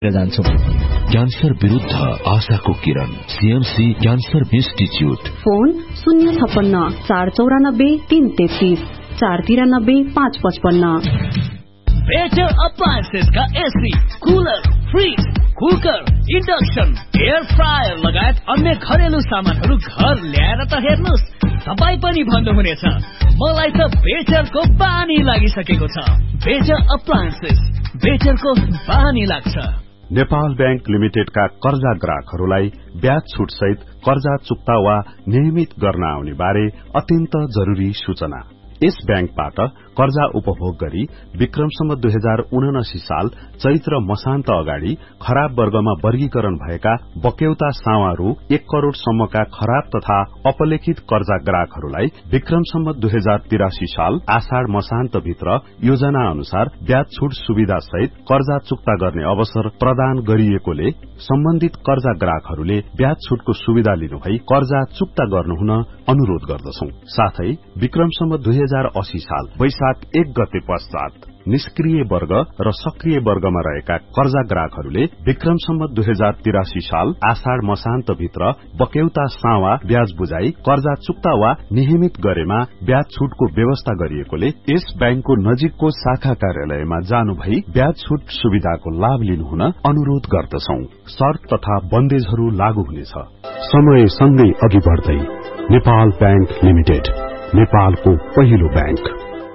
जान्छौं। Cancer विरुद्ध आशाको किरण, CMC cancer institute. Phone 056 494 333 493 555। Better appliances का AC, cooler, fridge, cooker, induction, air fryer लगायत अन्य घरेलु सामानहरू घर ल्याएर त हेर्नुस्, तपाई पनि भन्नुहुनेछ मलाई त बेटरको बानी लागिसकेको छ। बेटर अप्लायन्सेस, बेटरको बानी लाग्छ। नेपाल बैंक लिमिटेडका कर्जा ग्राहकहरूलाई ब्याज छुट सहित कर्जा चुक्ता वा नियमित गर्न आउने बारे अत्यन्त जरूरी सूचना। यस बैंकबाट कर्जा उपभोग गरी विक्रम सम्वत 2079 साल चैत्र मसान्त अगाडि खराब वर्गमा वर्गीकरण भएका बक्यौता सावा रु 1 करोड़ सम्मका खराब तथा अपलेखित कर्जा ग्राहकहरूलाई विक्रम सम्वत 2083 साल आषाढ़ मसान्त भित्र योजना अनुसार ब्याज छुट सुविधा सहित कर्जा चुक्ता गर्ने अवसर प्रदान गरिएकोले सम्बन्धित कर्जा ग्राहकहरूले ब्याज छुटको सुविधा लिनुभई कर्जा चुक्ता गर्नुहुन अनुरोध गर्दछौं। साथै विक्रम सम्वत 2080 साल वैशाख 1 गते पश्चात निष्क्रिय वर्ग र सक्रिय वर्गमा रहेका कर्जा ग्राहकहरूले विक्रम सम्वत 2083 साल आषाढ़ मसान्त भित्र बक्यौता सावा ब्याज बुझाई कर्जा चुक्ता वा नियमित गरेमा ब्याज छुटको व्यवस्था गरिएकोले यस बैंकको नजिकको शाखा कार्यालयमा जानु भई ब्याज छुट सुविधाको लाभ लिनुहुन अनुरोध गर्दछौं। शर्त तथा बन्देजहरू लागू हुनेछ। समय सँगै अघि बढ्दै नेपाल बैंक लिमिटेड, नेपालको पहिलो बैंक।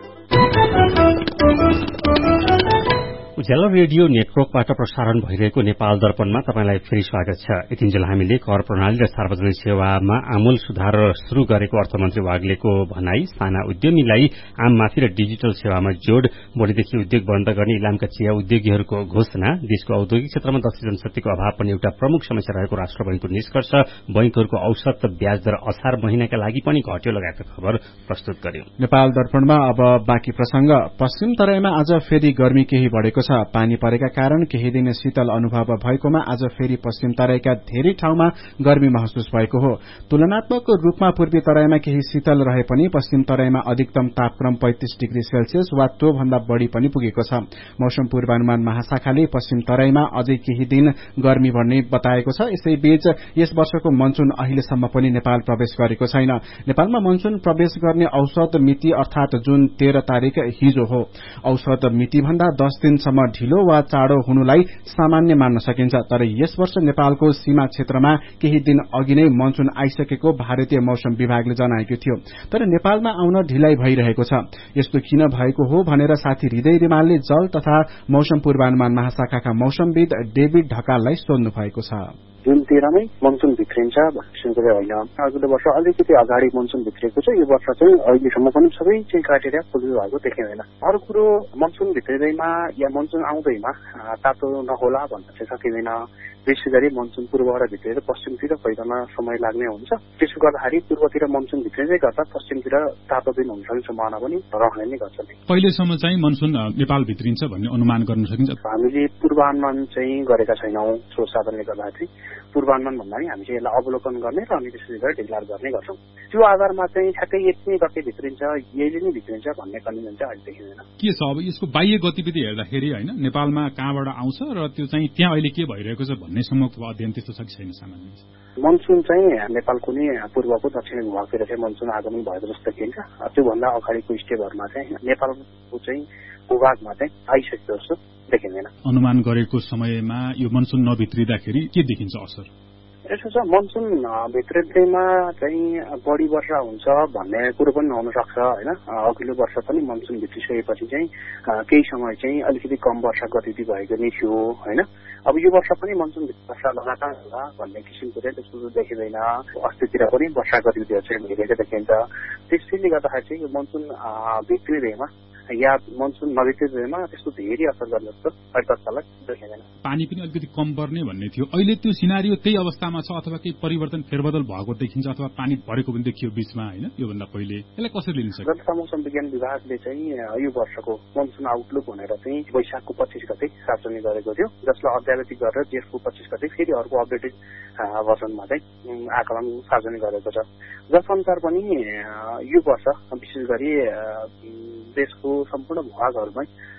उज्यालो रेडियो नेटवर्कबाट प्रसारण भइरहेको नेपाल दर्पणमा तपाईंलाई फेरि स्वागत छ। यतिन्जेल हामीले कर प्रणाली र सार्वजनिक सेवामा आमूल सुधार शुरू गरेको अर्थमन्त्री वाग्लेको भनाई, साना उद्यमीलाई आममाफी र डिजिटल सेवामा जोड़, भोलिदेखि उद्योग बन्द गर्ने इलामका चिया उद्योगीहरूको घोषणा, देशको औद्योगिक क्षेत्रमा दक्ष जनशक्तिको अभाव पनि एउटा प्रमुख समस्या रहेको राष्ट्र बैंकको निष्कर्ष, बैंकहरूको औसत ब्याज दर असार महिनाका लागि पनि घट्यो लगायतका खबर प्रस्तुत गर्यो। नेपाल दर्पणमा अब बाँकी प्रसंग। पश्चिम तराईमा आज फेरि गर्मी केही बढ़ेको छ। पानी परेका कारण केही दिन शीतल अनुभव भएकोमा आज फेरि पश्चिम तराईका धेरै ठाउँमा गर्मी महसुस भएको हो। तुलनात्मक रूपमा पूर्वी तराईमा केही शीतल रहे पनि पश्चिम तराईमा अधिकतम तापक्रम 35 डिग्री सेल्सियस वा त्यो भन्दा बढ़ी पनि पुगेको छ। मौसम पूर्वानुमान महाशाखाले पश्चिम तराईमा अझै केही दिन गर्मी बढ्ने बताएको छ। यसैबीच यस वर्षको मनसून अहिलेसम्म पनि नेपाल प्रवेश गरेको छैन। नेपालमा मनसून प्रवेश गर्ने औसत मिति अर्थात जुन 13 तारिक हिजो हो। औसत मिति भन्दा 10 दिनसम्म ढिलो वा चाँडो हुनुलाई सामान्य मान्न सकिन्छ। तर यस वर्ष नेपालको सीमा क्षेत्रमा केही दिन अघि नै मनसून आइसकेको भारतीय मौसम विभागले जनाएको थियो। तर नेपालमा आउन ढिलाइ भइरहेको छ। यस्तो किन भएको हो भनेर साथी हृदय रिमालले जल तथा मौसम पूर्वानुमान महाशाखाका मौसमविद डेभिड ढकाललाई सोध्नु भएको छ। जुन 13 मै मनसून भित्रिन्छ भन्ने होइन। अघिल्लो वर्ष अलिकति अगाडि मनसून भित्रिएको छ। यो वर्ष चाहिँ अहिलेसम्म पनि सबै चाहिँ क्राइटेरिया फुलफिल भएको देखिँदैन। अरू कुरो मनसून भित्रिँदैमा या मनसून आउँदैमा तातो नहोला भन्न चाहिँ सकिँदैन। विशेष गरी मनसून पूर्वबाट भित्रिएर पश्चिमतिर फैलन समय लाग्ने हुन्छ। त्यसो गर्दाखेरि पूर्वतिर मनसून भित्रिँदै गर्दा पश्चिमतिर तातो दिन हुन सक्ने सम्भावना पनि रहने नै गर्छ। पहिलेसम्म चाहिँ मनसून नेपाल भित्रिन्छ भन्ने अनुमान गर्न सकिन्छ। हामीले पूर्वानुमान चाहिँ गरेका छैनौं। स्रोत साधनले गर्दाखेरि पूर्वानुमान भन्दा पनि हामी चाहिँ यसलाई अवलोकन गर्ने र अनि त्यसै गरी डिक्लेयर गर्ने गर्छौं। त्यो आधारमा चाहिँ ठ्याक्कै यति गति भित्रिन्छ, यही नै भित्रिन्छ भन्ने कन्डिसन चाहिँ अहिले देखिँदैन। के छ अब यसको बाह्य गतिविधि हेर्दाखेरि हैन नेपालमा कहाँबाट आउँछ र त्यो चाहिँ त्यहाँ अहिले के भइरहेको छ भन्ने सम्मको अध्ययन त्यस्तो छ कि छैन सामान्य? मनसून चाहिँ नेपालको नै पूर्वको दक्षिणी भूभागतिर चाहिँ मनसून आगमन भएको जस्तो देखिन्छ। त्योभन्दा अगाडिको स्टेपहरूमा चाहिँ नेपालको चाहिँ भूभागमा चाहिँ आइसकेको जस्तो देखिँदैन। अनुमान गरेको समयमा यो मनसून नभित्रिँदाखेरि के देखिन्छ असर? यसो छ, मनसून भित्रिँदैमा चाहिँ बढी वर्षा हुन्छ भन्ने कुरो पनि हुन सक्छ हैन। अघिल्लो वर्ष पनि मनसून भित्रिसकेपछि चाहिँ केही समय चाहिँ अलिकति कम वर्षा गतिविधि भएको नै थियो हैन। अब यो वर्ष पनि मनसून वर्षा लगातार होला भन्ने किसिमको चाहिँ त्यस्तो देखिँदैन। अस्तितिर पनि वर्षा गतिविधिहरू चाहिँ भइरहेको देखिन्छ। त्यसैले गर्दाखेरि चाहिँ यो मनसून भित्रिँदैमा या मनसून नभित्रिँदैमा त्यस्तो धेरै असर गर्ने जस्तो अहिले देखिँदैन। पानी पनि अलिकति कम पर्ने भन्ने थियो। अहिले त्यो सिनारियो त्यही अवस्थामा छ अथवा केही परिवर्तन फेरबदल भएको देखिन्छ अथवा पानी भरेको पनि देखियो बीचमा हैन? योभन्दा पहिले यसलाई कसरी लिन सक्छ? जल मौसम विज्ञान विभागले चाहिँ यो वर्षको मनसून आउटलुक भनेर चाहिँ वैशाखको 25 गते सार्वजनिक गरेको थियो, जसलाई अद्यावधिक गरेर जेठको 25 गते फेरि अर्को अपडेटेड भर्जनमा चाहिँ आकलन सार्वजनिक गरेको छ। जसअनुसार पनि यो वर्ष विशेष गरी देशको सम्पूर्ण भूभागहरूमै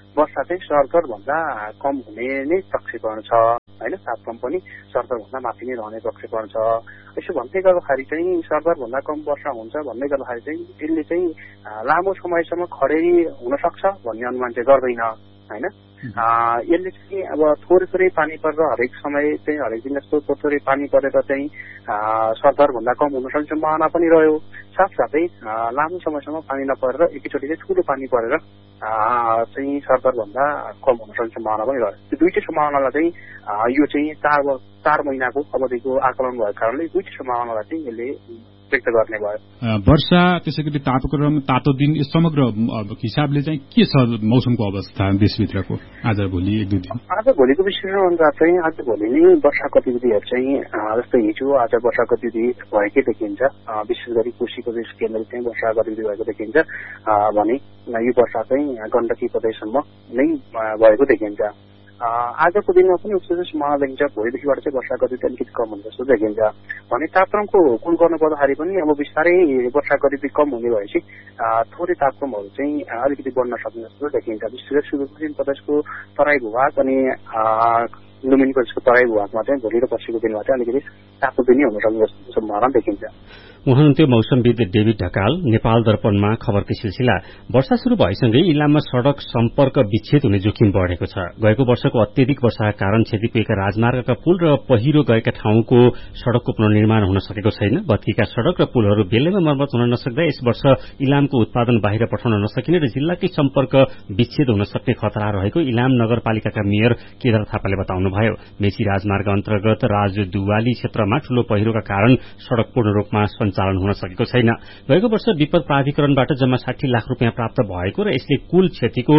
वर्षा चाहिँ सरदर भन्दा कम हुने नै प्रक्षेपण छ हैन। तापक्रम पनि सरदर भन्दा माथि नै रहने प्रक्षेपण छ। यसो भन्दै गर्दाखेरि चाहिँ सरदर भन्दा कम वर्षा हुन्छ भन्दै गर्दाखेरि चाहिँ यसले चाहिँ लामो समयसम्म खडेरी हुन सक्छ भन्ने अनुमान चाहिँ गर्दैन हैन। यसले चाहिँ अब थोरै पानी परेर हरेक समय चाहिँ हरेक दिन जस्तो थोरै पानी परेर चाहिँ सरदर भन्दा कम हुन सक्ने सम्भावना पनि रह्यो। साथसाथै लामो समयसम्म पानी नपरेर एकैचोटि चाहिँ ठुलो पानी परेर चाहिँ सरदर भन्दा कम हुन सक्ने सम्भावना पनि रह्यो। त्यो दुईटै सम्भावनालाई चाहिँ यो चाहिँ 4 महिनाको अवधिको आकलन भएको कारणले दुईटै सम्भावनालाई चाहिँ यसले व्यक्त गर्ने भयो। वर्षा त्यसैगरी तापक्रम तातो दिन यो समग्र हिसाबले चाहिँ के छ मौसमको अवस्था देशभित्रको आज भोलि 1-2 दिन? आज भोलिको विश्लेषण अनुसार चाहिँ आज भोलि नै वर्षा गतिविधिहरू चाहिँ जस्तै हिजो आज वर्षा गतिविधि भएकै देखिन्छ। विशेष गरी कोशीको केन्द्र चाहिँ वर्षा गतिविधि भएको देखिन्छ भने यो वर्षा चाहिँ गण्डकी प्रदेशसम्म नै भएको देखिन्छ। आजको दिनमा पनि उस्तो सम्भावना देखिन्छ। भोलिदेखिबाट चाहिँ वर्षा गतिविधि अलिकति कम हुने जस्तो देखिन्छ भने तापक्रमको कुल गर्नु पर्दाखेरि पनि अब बिस्तारै वर्षा गतिविधि कम हुने भएपछि थोरै तापक्रमहरू चाहिँ अलिकति बढ्न सक्ने जस्तो देखिन्छ। विशेष गरी सुदूरपश्चिम प्रदेशको तराई भूभाग अनि लुम्बिनी प्रदेशको तराई भूभागमा चाहिँ भोलि र पर्सिको दिनमा चाहिँ अलिकति तातो पनि हुन सक्ने जस्तो सम्भावना देखिन्छ। उहाँनुहुन्थ्यो मौसमविद डेभिड ढकाल। नेपाल दर्पणमा खबरको सिलसिला। वर्षा शुरू भएसँगै इलाममा सड़क सम्पर्क विच्छेद हुने जोखिम बढ़ेको छ। गएको वर्षको अत्यधिक वर्षाका कारण क्षति पुगेका राजमार्गका पुल र पहिरो गएका ठाउँको सड़कको पुनर्निर्माण हुन सकेको छैन। बत्तीका सड़क र पुलहरू बेलैमा मर्मत हुन नसक्दा यस वर्ष इलामको उत्पादन बाहिर पठाउन नसकिने र जिल्लाकै सम्पर्क विच्छेद हुन सक्ने खतरा रहेको इलाम नगरपालिकाका मेयर केदार थापाले बताउनुभयो। मेची राजमार्ग अन्तर्गत राजदुवाली क्षेत्रमा ठूलो पहिरोका कारण सड़क पूर्ण रूपमा सञ्चालन हुन सकेको छैन। गएको वर्ष विपद प्राधिकरणबाट जम्मा 60 लाख रुपियाँ प्राप्त भएको र यसले कुल क्षतिको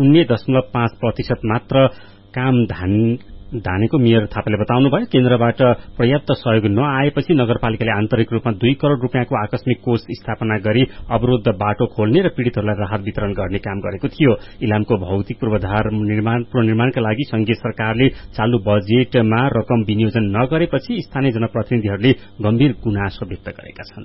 0.5% मात्र काम धानेको मेयर थापाले बताउनुभयो। केन्द्रबाट पर्याप्त सहयोग नआएपछि नगरपालिकाले आन्तरिक रूपमा 2 करोड़ रुपियाँको आकस्मिक कोष स्थापना गरी अवरोध बाटो खोल्ने र पीड़ितहरूलाई राहत वितरण गर्ने काम गरेको थियो। इलामको भौतिक पूर्वाधार पुनर्निर्माणका लागि संघीय सरकारले चालू बजेटमा रकम विनियोजन नगरेपछि स्थानीय जनप्रतिनिधिहरूले गम्भीर गुनासो व्यक्त गरेका छन्।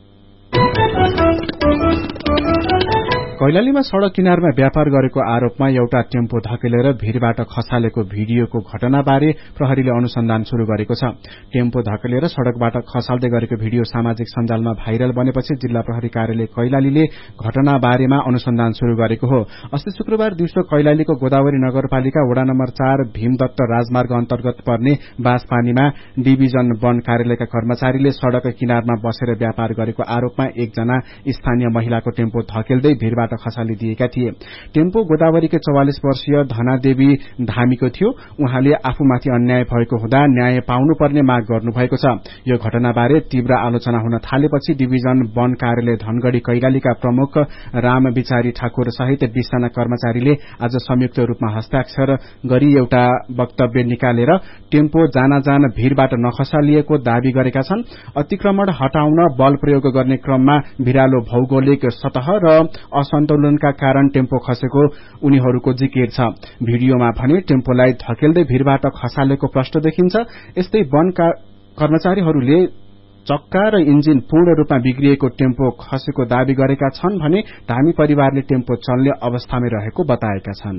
कैलालीमा सड़क किनारमा व्यापार गरेको आरोपमा एउटा टेम्पो धकेलेर भीरबाट खसालेको भिडियोको घटनाबारे प्रहरीले अनुसन्धान शुरू गरेको छ। टेम्पो धकेलेर सड़कबाट खसाल्दै गरेको भिडियो सामाजिक सञ्जालमा भाइरल बनेपछि जिल्ला प्रहरी कार्यालय कैलालीले घटनाबारेमा अनुसन्धान शुरू गरेको हो। अस्ति शुक्रबार दिउँसो कैलालीको गोदावरी नगरपालिका वडा नम्बर 4 भीमदत्त राजमार्ग अन्तर्गत पर्ने बाँसपानीमा डिभिजन वन कार्यालयका कर्मचारीले सड़क किनारमा बसेर व्यापार गरेको आरोपमा एकजना स्थानीय महिलाको टेम्पो धकेल्दै भीरबाट खसालिदिएका थिए। टेम्पो गोदावरीकै 44 वर्षीय धनादेवी धामीको थियो। उहाँले आफूमाथि अन्याय भएको हुँदा न्याय पाउनुपर्ने माग गर्नुभएको छ। यो घटनाबारे तीव्र आलोचना हुन थालेपछि डिभिजन वन कार्यालय धनगढ़ी कैलालीका प्रमुख रामविचारी ठाकुर सहित 20 जना कर्मचारीले आज संयुक्त रूपमा हस्ताक्षर गरी एउटा वक्तव्य निकालेर टेम्पो जान भीरबाट नखसालिएको दावी गरेका छन्। अतिक्रमण हटाउन बल प्रयोग गर्ने क्रममा भिरालो भौगोलिक सतह र असन्तुलनका कारण टेम्पो खसेको उनीहरूको जिकिर छ। भिडियोमा भने टेम्पोलाई धकेल्दै भीरबाट खसालेको प्रश्न देखिन्छ। यस्तै वन कर्मचारीहरूले चक्का र इन्जिन पूर्ण रूपमा बिग्रिएको टेम्पो खसेको दावी गरेका छन् भने धामी परिवारले टेम्पो चल्ने अवस्थामै रहेको बताएका छन्।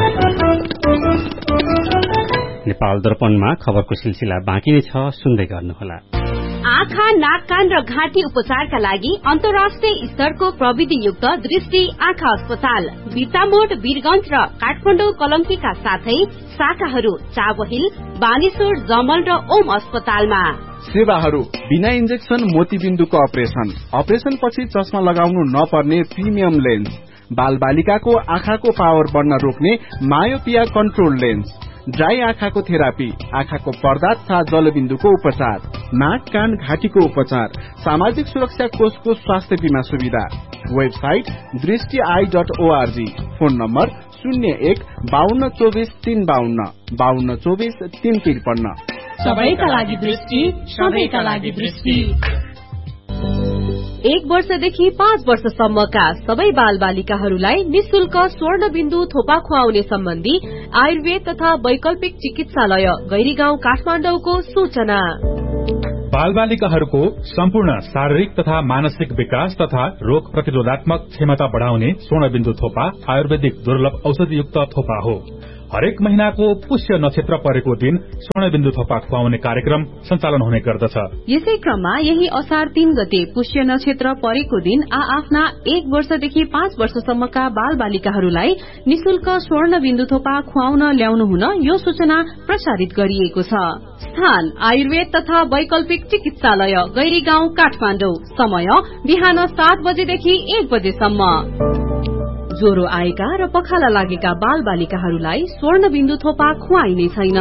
नेपाल दर्पणमा खबरको सिलसिला बाँकी नै छ, सुन्दै गर्नुहोला। आँखा, नाक, कान र घाँटी उपचारका लागि अन्तर्राष्ट्रिय स्तरको प्रविधियुक्त दृष्टि आँखा अस्पताल बिर्तामोड, वीरगंज र काठमाडौँ कलङ्कीका साथै शाखाहरू चाबहिल, बानेश्वर, जमल र ओम अस्पतालमा। सेवाहरू बिना इन्जेक्सन मोतीबिन्दुको अपरेशन पछि चस्मा लगाउनु नपर्ने प्रिमियम लेन्स, बाल बालिकाको आँखाको पावर बढ्न रोक्ने मायोपिया कन्ट्रोल लेन्स, ड्राई आँखाको थेरापी, आँखाको पर्दा तथा जलबिन्दुको उपचार, नाक, कान, घाँटीको उपचार, सामाजिक सुरक्षा कोषको स्वास्थ्य बीमा सुविधा। Website दृष्टि.org, phone number 01-5224-352, 5224-353। सबैका लागि दृष्टि, सबैका लागि दृष्टि। 1 वर्षदेखि 5 वर्षसम्मका सबै बाल बालिकाहरूलाई निशुल्क स्वर्णबिन्दु थोपा खुवाउने सम्बन्धी आयुर्वेद तथा वैकल्पिक चिकित्सालय गैरीगाउँ काठमाडौँको सूचना। बालबालिकाहरूको सम्पूर्ण शारीरिक तथा मानसिक विकास तथा रोग प्रतिरोधात्मक क्षमता बढ़ाउने स्वर्णबिन्दु थोपा आयुर्वेदिक दुर्लभ औषधियुक्त थोपा हो। हरेक महिनाको पुष्य नक्षत्र परेको दिन स्वर्णबिन्दु थोपा खुवाउने कार्यक्रम सञ्चालन हुने गर्दछ। यसै क्रममा यही असार 3 गते पुष्य नक्षत्र परेको दिन आफ्ना 1 वर्षदेखि 5 वर्षसम्मका बाल बालिकाहरूलाई निशुल्क स्वर्णबिन्दु थोपा खुवाउन ल्याउनु हुन यो सूचना प्रसारित गरिएको छ। स्थान आयुर्वेद तथा वैकल्पिक चिकित्सालय गैरी गाउँ काठमाडौँ। समय बिहान 7 बजेदेखि 1 बजेसम्म। ज्वरो आएका र पखाला लागेका बाल बालिकाहरूलाई स्वर्णबिन्दु थोपा खुवाइने छैन।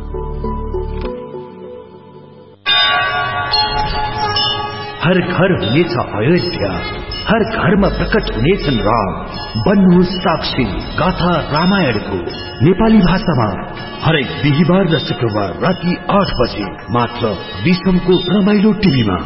हर घर हुनेछ अयोध्या, हर घरमा प्रकट हुनेछन् राम। बन्नुहोस् साक्षी गाथा रामायणको नेपाली भाषामा हरेक बिहिबार र शुक्रबार राति 8 बजे मात्र विश्वको रमाइलो टिभीमा।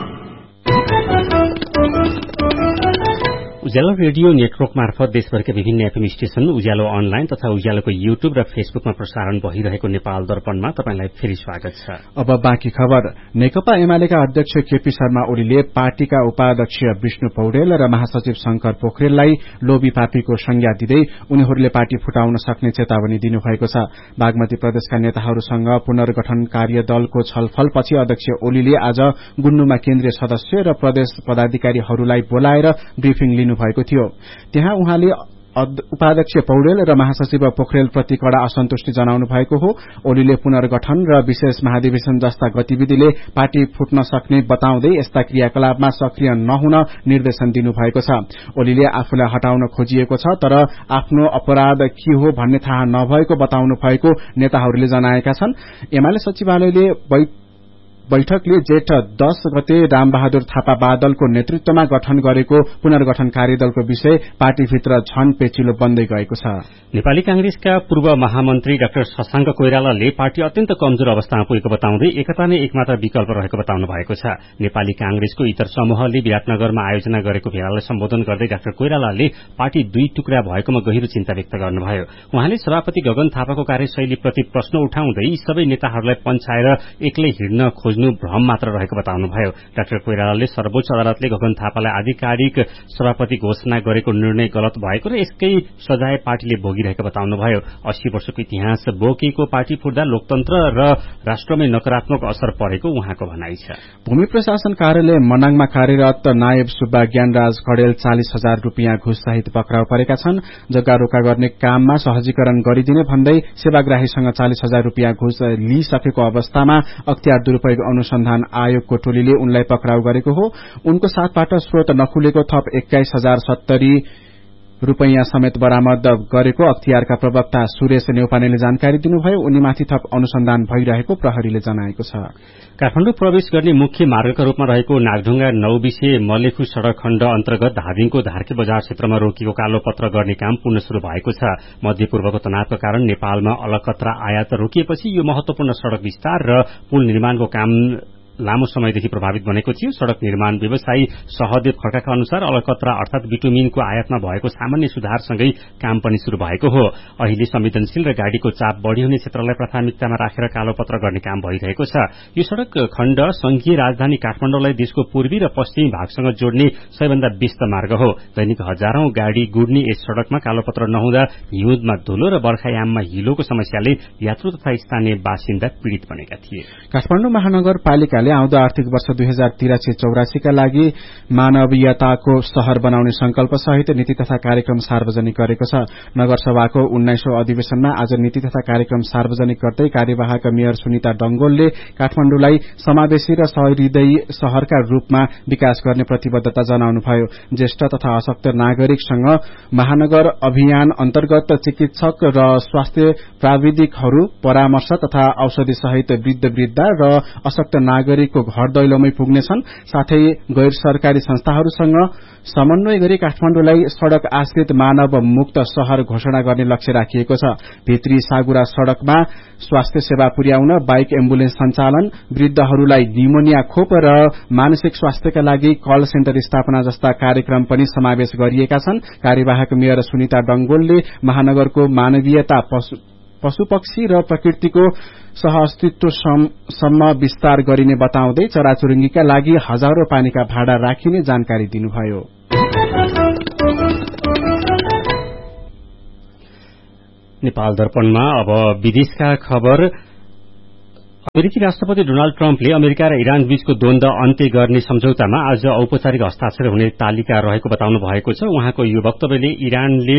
उज्यालो रेडियो नेटवर्क मार्फत देशभरका विभिन्न एफएम स्टेशन, उज्यालो अनलाइन तथा उज्यालोको युट्युब र फेसबुकमा प्रसारण भइरहेको नेपाल दर्पणमा तपाईंलाई फेरि स्वागत छ। अब बाँकी खबर। नेकपा एमालेका अध्यक्ष केपी शर्मा ओलीले पार्टीका उपाध्यक्ष विष्णु पौडेल र महासचिव शंकर पोखरेललाई लोभी पापीको संज्ञा दिँदै उनीहरूले पार्टी फुटाउन सक्ने चेतावनी दिनुभएको छ। बागमती प्रदेशका नेताहरूसँग पुनर्गठन कार्यदलको छलफलपछि अध्यक्ष ओलीले आज गुन्नुमा केन्द्रीय सदस्य र प्रदेश पदाधिकारीहरूलाई बोलाएर ब्रिफिङ लिनुभएको थियो। त्यहाँ उहाँले उपाध्यक्ष पौडेल र महासचिव पोखरेल प्रति कड़ा असन्तुष्टि जनाउनु भएको हो। ओलीले पुनर्गठन र विशेष महाधिवेशन जस्ता गतिविधिले पार्टी फुट्न सक्ने बताउँदै यस्ता क्रियाकलापमा सक्रिय नहुन निर्देशन दिनुभएको छ। ओलीले आफूलाई हटाउन खोजिएको छ तर आफ्नो अपराध के हो भन्ने थाहा नभएको बताउनु भएको नेताहरूले जनाएका छन्। एमाले सचिवालयले बैठकले जेठ 10 गते रामबहादुर थापा बादलको नेतृत्वमा गठन गरेको पुनर्गठन कार्यदलको विषय पार्टीभित्र झन पेचिलो बन्दै गएको छ। नेपाली कांग्रेसका पूर्व महामन्त्री डाक्टर शशाङ्क कोइरालाले पार्टी अत्यन्त कमजोर अवस्थामा पुगेको बताउँदै एकता नै एकमात्र विकल्प रहेको बताउनु भएको छ। नेपाली कांग्रेसको इतर समूहले विराटनगरमा आयोजना गरेको भेलालाई सम्बोधन गर्दै डाक्टर कोइरालाले पार्टी 2 टुक्रा भएकोमा गहिरो चिन्ता व्यक्त गर्नुभयो। उहाँले सभापति गगन थापाको कार्यशैलीप्रति प्रश्न उठाउँदै सबै नेताहरूलाई पन्छाएर एक्लै हिड्न खोज्नु भ्रम मात्र रहेको बताउनुभयो। डाक्टर कोइरालाले सर्वोच्च अदालतले गगन थापालाई आधिकारिक सभापति घोषणा गरेको निर्णय गलत भएको र यसकै सजाय पार्टीले भोगिरहेको बताउनुभयो। 80 वर्षको इतिहास बोकेको पार्टी फुट्दा लोकतन्त्र र राष्ट्रमै नकारात्मक असर परेको उहाँको भनाइ छ। भूमि प्रशासन कार्यालय मनाङमा कार्यरत नायब सुब्बा ज्ञानराज खडेल 40,000 रूपियाँ घुससहित पक्राउ परेका छन्। जग्गा रोका गर्ने काममा सहजीकरण गरिदिने भन्दै सेवाग्राहीसँग 40,000 रूपियाँ घुस लिइसकेको अवस्थामा अख्तियार दुरूपयोग अनुसन्धान आयोगको टोलीले उनलाई पक्राउ गरेको हो। उनको साथबाट स्रोत नखुलेको थप 21,070 रूपियाँ समेत बरामद गरेको अख्तियारका प्रवक्ता सुरेश नेउपानेले जानकारी दिनुभयो। उनीमाथि थप अनुसन्धान भइरहेको प्रहरीले जनाएको छ। काठमाडौँ प्रवेश गर्ने मुख्य मार्गका रूपमा रहेको नागढुङ्गा 9 विषे मलेखु सड़क खण्ड अन्तर्गत धादिङको धार्के बजार क्षेत्रमा रोकिएको कालोपत्र गर्ने काम पुनः शुरू भएको छ। मध्यपूर्वको तनावका कारण नेपालमा अलकत्रा आयात रोकिएपछि यो महत्वपूर्ण सड़क विस्तार र पुल निर्माणको काम लामो समयदेखि प्रभावित बनेको थियो। सड़क निर्माण व्यवसायी सहदेव खड्काका अनुसार अलकत्रा अर्थात बिटुमिनको आयातमा भएको सामान्य सुधारसँगै काम पनि शुरू भएको हो। अहिले संवेदनशील र गाड़ीको चाप बढ़ी हुने क्षेत्रलाई प्राथमिकतामा राखेर कालोपत्र गर्ने काम भइरहेको छ। यो सड़क खण्ड संघीय राजधानी काठमाडौँलाई देशको पूर्वी र पश्चिमी भागसँग जोड्ने सबैभन्दा व्यस्त मार्ग हो। दैनिक हजारौं गाड़ी गुड्ने यस सड़कमा कालोपत्र नहुँदा हिउँदमा धुलो र बर्खायाममा हिलोको समस्याले यात्रु तथा स्थानीय बासिन्दा पीड़ित बनेका थिए। काठमाडौँ महानगरपालिकाले आउँदो आर्थिक वर्ष 2083-84 का लागि मानवीयताको शहर बनाउने संकल्प सहित नीति तथा कार्यक्रम सार्वजनिक गरेको छ। नगरसभाको 19औं अधिवेशनमा आज नीति तथा कार्यक्रम सार्वजनिक गर्दै कार्यवाहक मेयर सुनिता डंगोलले काठमाडौँलाई समावेशी र सहृदयी शहरका रूपमा विकास गर्ने प्रतिबद्धता जनाउनुभयो। ज्येष्ठ तथा अशक्त नागरिकसँग महानगर अभियान अन्तर्गत चिकित्सक र स्वास्थ्य प्राविधिकहरू परामर्श तथा औषधि सहित वृद्ध र अशक्त नागरिकको घर दैलोमै पुग्नेछन्। साथै गैर सरकारी संस्थाहरूसँग समन्वय गरी काठमाडौँलाई सड़क आश्रित मानव मुक्त शहर घोषणा गर्ने लक्ष्य राखिएको छ। भित्री सागुरा सड़कमा स्वास्थ्य सेवा पुर्याउन बाइक एम्बुलेन्स सञ्चालन, वृद्धहरूलाई निमोनिया खोप र मानसिक स्वास्थ्यका लागि कल सेन्टर स्थापना जस्ता कार्यक्रम पनि समावेश गरिएका छन्। कार्यवाहक मेयर सुनिता डंगोलले महानगरको मानवीयता पशुपक्षी र प्रकृतिको सहअस्तित्वसम्म विस्तार गरिने बताउँदै चराचुरुङ्गीका लागि हजारौं पानीका भाडा राखिने जानकारी दिनुभयो। नेपाल दर्पणमा अब विदेशका खबर। अमेरिकी राष्ट्रपति डोनाल्ड ट्रम्पले अमेरिका र इरान बीचको द्वन्द अन्त्य गर्ने सम्झौतामा आज औपचारिक हस्ताक्षर हुने तालिका रहेको बताउनु भएको छ। उहाँको यो वक्तव्यले इरानले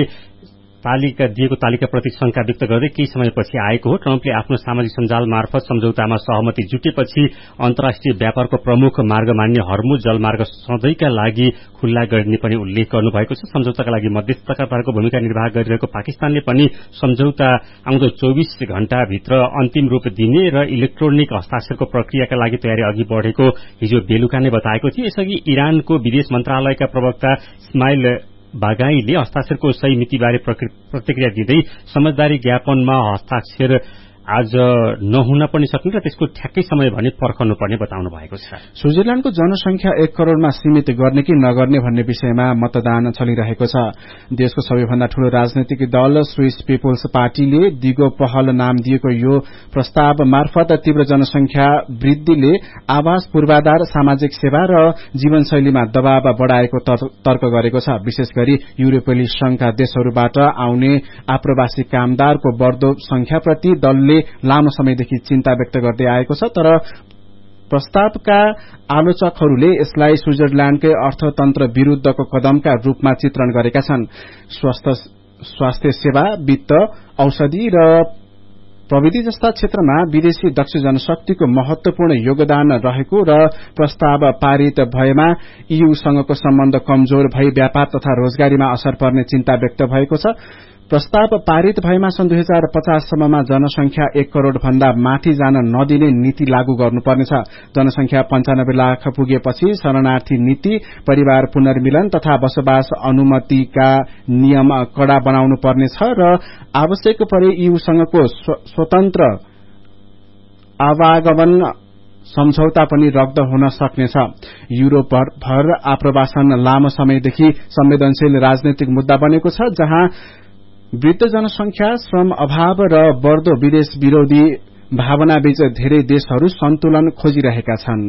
दिएको तालिकाप्रति शंका व्यक्त गर्दै केही समयपछि आएको हो। ट्रम्पले आफ्नो सामाजिक सञ्जाल मार्फत सम्झौतामा सहमति जुटेपछि अन्तर्राष्ट्रिय व्यापारको प्रमुख मार्ग मान्ने हर्मुज जलमार्ग सधैँका लागि खुल्ला गरिने पनि उल्लेख गर्नुभएको छ। सम्झौताका लागि मध्यस्थताको भूमिका निर्वाह गरिरहेको पाकिस्तानले पनि सम्झौता आउँदो 24 घण्टाभित्र अन्तिम रूप दिने र इलेक्ट्रोनिक हस्ताक्षरको प्रक्रियाका लागि तयारी अघि बढ़ेको हिजो बेलुका नै बताएको थियो। यसअघि इरानको विदेश मन्त्रालयका प्रवक्ता इस्माइल बागाईले हस्ताक्षरको सही मितिबारे प्रतिक्रिया दिँदै समझदारी ज्ञापनमा हस्ताक्षर आज नहुन पनि सक्ने र त्यसको ठ्याक्कै समय भने पर्खनुपर्ने बताउनु भएको छ। स्विजरल्याण्डको जनसंख्या 1 करोड़मा सीमित गर्ने कि नगर्ने भन्ने विषयमा मतदान चलिरहेको छ। देशको सबैभन्दा ठूलो राजनैतिक दल स्विस पीपुल्स पार्टीले दिगो पहल नाम दिएको यो प्रस्ताव मार्फत तीव्र जनसंख्या वृद्धिले आवास पूर्वाधार, सामाजिक सेवा र जीवनशैलीमा दबाव बढ़ाएको तर्क गरेको छ। विशेष गरी युरोपेली संघका देशहरूबाट आउने आप्रवासी कामदारको बढ़दो संख्याप्रति दलले लामो समयदेखि चिन्ता व्यक्त गर्दै आएको छ। तर प्रस्तावका आलोचकहरूले यसलाई स्विजरल्याण्डकै अर्थतन्त्र विरूद्धको कदमका रूपमा चित्रण गरेका छन्। स्वास्थ्य सेवा, वित्त, औषधि र प्रविधि जस्ता क्षेत्रमा विदेशी दक्ष जनशक्तिको महत्वपूर्ण योगदान रहेको र प्रस्ताव पारित भएमा ईयूसँगको सम्बन्ध कमजोर भई व्यापार तथा रोजगारीमा असर पर्ने चिन्ता व्यक्त भएको छ। प्रस्ताव पारित भएमा सन् 2050 सम्ममा जनसंख्या 1 करोड़ भन्दा माथि जान नदिने नीति लागू गर्नुपर्नेछ। जनसंख्या 95 लाख पुगेपछि शरणार्थी नीति, परिवार पुनर्मिलन तथा बसोबास अनुमतिका नियम कड़ा बनाउनु पर्नेछ र आवश्यक परे ईयूसँगको स्वतन्त्र आवागमन सम्झौता पनि रद्द हुन सक्नेछ। युरोपभर आप्रवासन लामो समयदेखि संवेदनशील राजनैतिक मुद्दा बनेको छ, जहाँ वृद्ध जनसंख्या, श्रम अभाव र बढ़दो विदेश विरोधी भावनाबीच धेरै देशहरू सन्तुलन खोजिरहेका छन्।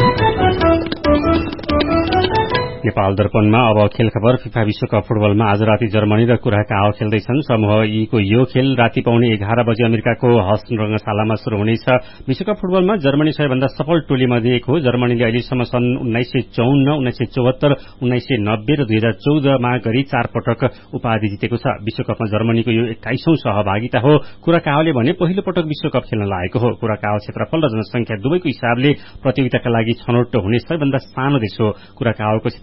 नेपाल दर्पणमा अब खेल खबर। फिफा विश्वकप फुटबलमा आज राति जर्मनी र कुराकाओ खेल्दैछन्। समूह ई को यो खेल राति पाउने 11 बजे अमेरिकाको हस्ट रंगशालामा शुरू हुनेछ। विश्वकप फुटबलमा जर्मनी सबैभन्दा सफल टोलीमध्ये एक हो। जर्मनीले अहिलेसम्म सन् 1954, 1974, 1990 र 2014मा गरी 4 पटक उपाधि जितेको छ। विश्वकपमा जर्मनीको यो 21औं सहभागिता हो। कुराकाओले भने पहिलो पटक विश्वकप खेल्न लागेको हो। कुराकाओ क्षेत्रफल र जनसंख्या दुवैको हिसाबले प्रतियोगिताका लागि छनौट हुने सबैभन्दा सानो देश हो। कुराकाओको क्षेत्रफल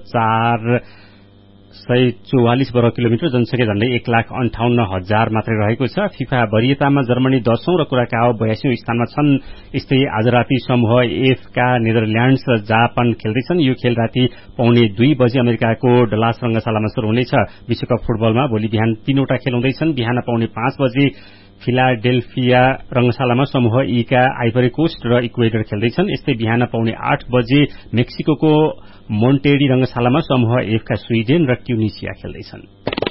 444 वर्ग किलोमिटर, जनसंख्या झण्डै 1,58,000 मात्रै रहेको छ। फिफा वरियतामा जर्मनी 10औं र कुराकाओ 82औं स्थानमा छन्। यस्तै आज राति समूह एफ का नेदरल्याण्ड्स र जापान खेल्दैछन्। यो खेल राति पाउने 2 बजे अमेरिकाको डलास रंगशालामा शुरू हुनेछ। विश्वकप फुटबलमा भोलि बिहान 3वटा खेल हुँदैछन्। बिहान पाउने 5 बजे फिलाडेल्फिया रंगशालामा समूह ई का आइभरी कोस्ट र इक्वेडर खेल्दैछन्। यस्तै बिहान पाउने 8 बजे मेक्सिको मोन्टेडी रंगशालामा समूह एफ का स्वीडेन र ट्युनिसिया खेल्दैछन्।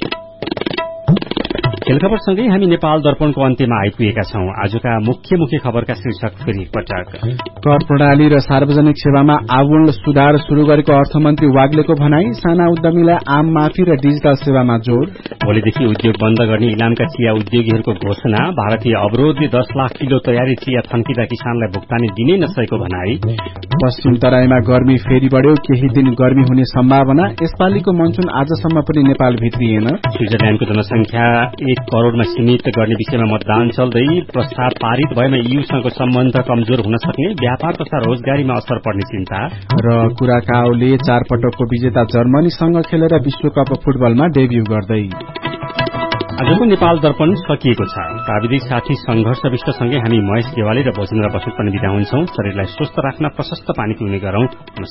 खेल खबरसँगै हामी नेपाल दर्पणको अन्त्यमा आइपुगेका छौं। आजका मुख्य खबरका शीर्षक फेरि पटक। कर प्रणाली र सार्वजनिक सेवामा आमूल सुधार शुरू गरेको अर्थमन्त्री वाग्लेको भनाई। साना उद्यमीलाई आम माफी र डिजिटल सेवामा जोड़। भोलिदेखि उद्योग बन्द गर्ने इलामका चिया उद्योगीहरूको घोषणा। भारतीय अवरोधले 10 लाख किलो तयारी चिया थन्किँदा किसानलाई भुक्तानी दिनै नसकेको भनाई। पश्चिम तराईमा गर्मी फेरि बढ्यो, केही दिन गर्मी हुने सम्भावना। यसपालिको मनसुन आजसम्म पनि नेपाल भित्रिएन। स्विजरल्याण्डको जनसंख्या 1 करोड़मा सीमित गर्ने विषयमा मतदान चल्दै। प्रस्ताव पारित भएमा ईयूसँगको सम्बन्ध कमजोर हुन सक्ने, व्यापार तथा रोजगारीमा असर पर्ने चिन्ता। र कुराकाओले 4 पटकको विजेता जर्मनीसँग खेलेर विश्वकप फुटबलमा डेब्यू गर्दै। आजको नेपाल दर्पण सकिएको छ। प्राविधिक साथी संघर्ष विष्टसँगै हामी महेश देवाली र भोजेन्द्र बसुत पनि बिदा हुन्छौं। शरीरलाई स्वस्थ राख्न प्रशस्त पानी पिउने गरौं।